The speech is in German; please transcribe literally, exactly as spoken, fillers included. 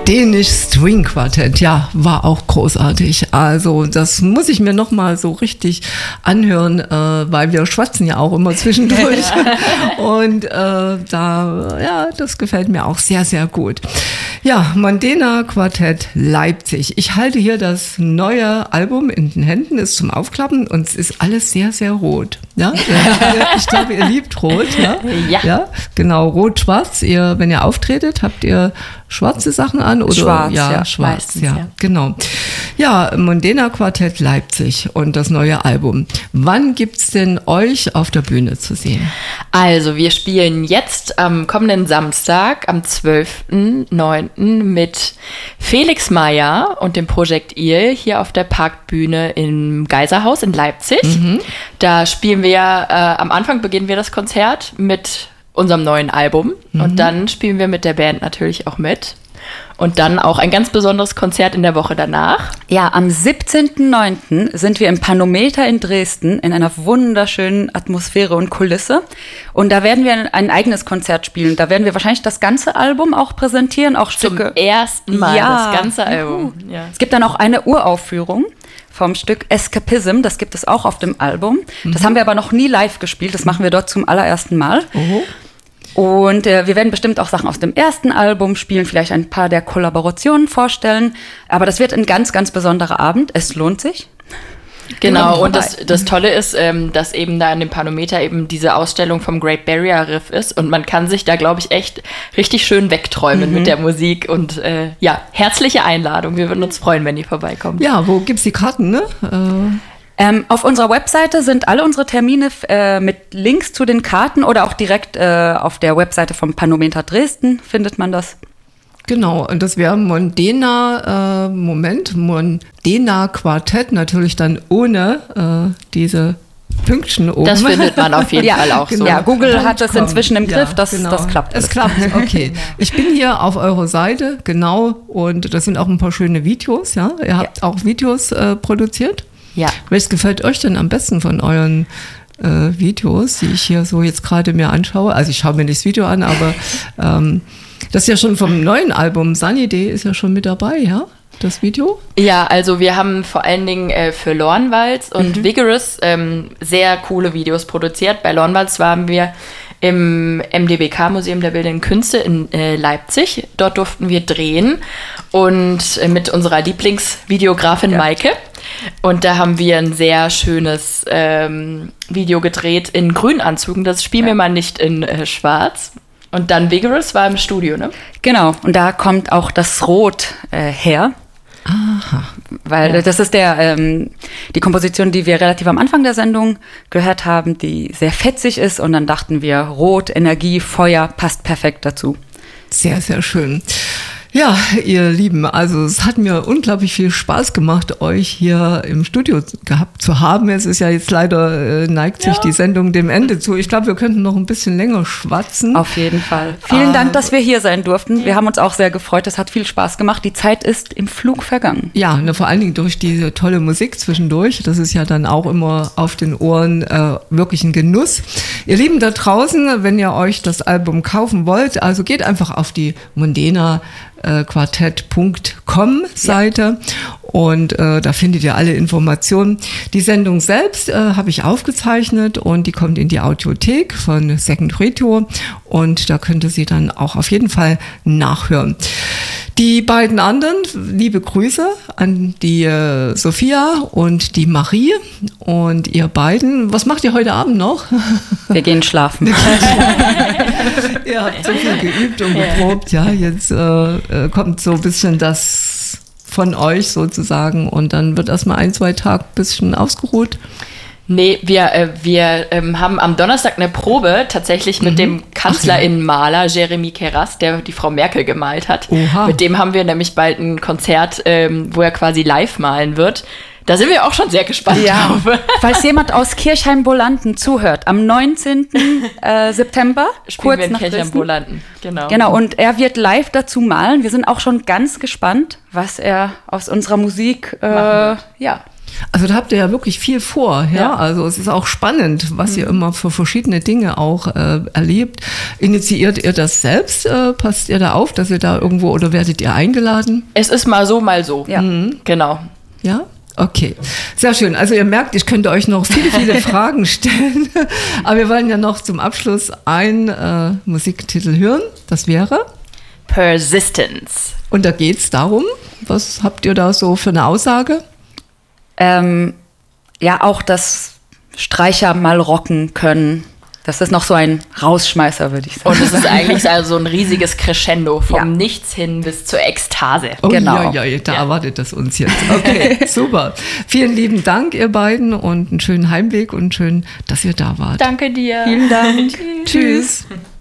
Dänisch String Quartett, ja, war auch großartig. Also das muss ich mir nochmal so richtig anhören, äh, weil wir schwatzen ja auch immer zwischendurch. Und äh, da, ja, das gefällt mir auch sehr, sehr gut. Ja, Mondena Quartett Leipzig. Ich halte hier das neue Album in den Händen, ist zum Aufklappen und es ist alles sehr, sehr rot. Ja? Ich glaube, ihr liebt rot. Ja, ja. ja genau, rot-schwarz. Ihr, wenn ihr auftretet, habt ihr schwarze Sachen an? Oder? Schwarz, ja. ja, schwarz, meistens, ja, ja. Genau. Ja, Mondena Quartett Leipzig und das neue Album. Wann gibt's denn euch auf der Bühne zu sehen? Also, wir spielen jetzt am kommenden Samstag, am zwölften neunten mit Felix Meyer und dem Projekt Il hier auf der Parkbühne im Geiserhaus in Leipzig. Mhm. Da spielen wir, äh, am Anfang beginnen wir das Konzert mit unserem neuen Album mhm. und dann spielen wir mit der Band natürlich auch mit. Und dann auch ein ganz besonderes Konzert in der Woche danach. Ja, am siebzehnten neunten sind wir im Panometer in Dresden in einer wunderschönen Atmosphäre und Kulisse. Und da werden wir ein, ein eigenes Konzert spielen. Da werden wir wahrscheinlich das ganze Album auch präsentieren, auch Stücke. Zum ersten Mal ja. das ganze Album. Ja. Es gibt dann auch eine Uraufführung vom Stück Escapism. Das gibt es auch auf dem Album. Mhm. Das haben wir aber noch nie live gespielt. Das machen wir dort zum allerersten Mal. Oh. Und äh, wir werden bestimmt auch Sachen aus dem ersten Album spielen, vielleicht ein paar der Kollaborationen vorstellen. Aber das wird ein ganz, ganz besonderer Abend. Es lohnt sich. Genau, und das, das Tolle ist, ähm, dass eben da in dem Panometer eben diese Ausstellung vom Great Barrier Reef ist. Und man kann sich da, glaube ich, echt richtig schön wegträumen mhm. mit der Musik. Und äh, ja, herzliche Einladung. Wir würden uns freuen, wenn ihr vorbeikommt. Ja, wo gibt's die Karten, ne? Äh Ähm, auf unserer Webseite sind alle unsere Termine äh, mit Links zu den Karten oder auch direkt äh, auf der Webseite vom Panometer Dresden findet man das. Genau, und das wäre Mondena, äh, Moment, Mondena Quartett, natürlich dann ohne äh, diese Pünktchen oben. Das findet man auf jeden ja, Fall auch genau. so. Ja, Google hat das inzwischen im Griff, ja, das, genau. das klappt. Es klappt, okay. Ich bin hier auf eurer Seite, genau, und das sind auch ein paar schöne Videos, ja. Ihr habt ja. auch Videos äh, produziert. Ja. Welches gefällt euch denn am besten von euren äh, Videos, die ich hier so jetzt gerade mir anschaue? Also ich schaue mir nicht das Video an, aber ähm, das ist ja schon vom neuen Album, Sunny Day ist ja schon mit dabei, ja? Das Video? Ja, also wir haben vor allen Dingen äh, für Lornwalds und mhm. Vigorous ähm, sehr coole Videos produziert. Bei Lornwalds waren wir im M D B K, Museum der Bildenden Künste in äh, Leipzig. Dort durften wir drehen und äh, mit unserer Lieblingsvideografin ja. Maike. Und da haben wir ein sehr schönes ähm, Video gedreht in Grünanzügen. Das spielen ja. wir mal nicht in äh, Schwarz. Und dann Vigorous war im Studio, ne? Genau, und da kommt auch das Rot äh, her. Aha. Weil ja. das ist der ähm, die Komposition, die wir relativ am Anfang der Sendung gehört haben, die sehr fetzig ist. Und dann dachten wir, Rot, Energie, Feuer passt perfekt dazu. Sehr, sehr schön. Ja, ihr Lieben, also es hat mir unglaublich viel Spaß gemacht, euch hier im Studio gehabt zu haben. Es ist ja jetzt leider, äh, neigt sich ja. die Sendung dem Ende zu. Ich glaube, wir könnten noch ein bisschen länger schwatzen. Auf jeden Fall. Vielen ah. Dank, dass wir hier sein durften. Wir haben uns auch sehr gefreut. Es hat viel Spaß gemacht. Die Zeit ist im Flug vergangen. Ja, ne, vor allen Dingen durch diese tolle Musik zwischendurch. Das ist ja dann auch immer auf den Ohren äh, wirklich ein Genuss. Ihr Lieben da draußen, wenn ihr euch das Album kaufen wollt, also geht einfach auf die Mondena quartett punkt com Seite ja. und äh, da findet ihr alle Informationen. Die Sendung selbst äh, habe ich aufgezeichnet und die kommt in die Audiothek von Second Radio und da könnt ihr sie dann auch auf jeden Fall nachhören. Die beiden anderen, liebe Grüße an die äh, Sophia und die Marie und ihr beiden. Was macht ihr heute Abend noch? Wir gehen schlafen. Ihr habt so viel geübt und geprobt, ja, jetzt äh, kommt so ein bisschen das von euch sozusagen und dann wird erstmal ein, zwei Tage ein bisschen ausgeruht. Nee, wir, äh, wir ähm, haben am Donnerstag eine Probe tatsächlich mit mhm. dem Kanzlerinnenmaler Jeremy Keras, der die Frau Merkel gemalt hat. Oha. Mit dem haben wir nämlich bald ein Konzert, ähm, wo er quasi live malen wird. Da sind wir auch schon sehr gespannt ja. drauf. Falls jemand aus Kirchheim-Bolanden zuhört, am neunzehnten September, Spielen kurz wir in nach Kirchheim-Bolanden. Genau. Genau, und er wird live dazu malen. Wir sind auch schon ganz gespannt, was er aus unserer Musik äh, ja, Also da habt ihr ja wirklich viel vor, ja. ja. Also es ist auch spannend, was mhm. ihr immer für verschiedene Dinge auch äh, erlebt. Initiiert ihr das selbst? Äh, passt ihr da auf, dass ihr da irgendwo oder werdet ihr eingeladen? Es ist mal so, mal so. Ja, mhm. genau. Ja? Okay, sehr schön. Also ihr merkt, ich könnte euch noch viele, viele Fragen stellen. Aber wir wollen ja noch zum Abschluss einen äh, Musiktitel hören. Das wäre? Persistence. Und da geht es darum, was habt ihr da so für eine Aussage? Ähm, ja, auch das Streicher mal rocken können. Das ist noch so ein Rausschmeißer, würde ich sagen. Und es ist eigentlich also ein riesiges Crescendo, vom ja. Nichts hin bis zur Ekstase. Oh, genau. Ja, ja, da ja. erwartet das uns jetzt. Okay, super. Vielen lieben Dank, ihr beiden, und einen schönen Heimweg und schön, dass ihr da wart. Danke dir. Vielen Dank. Tschüss. Tschüss.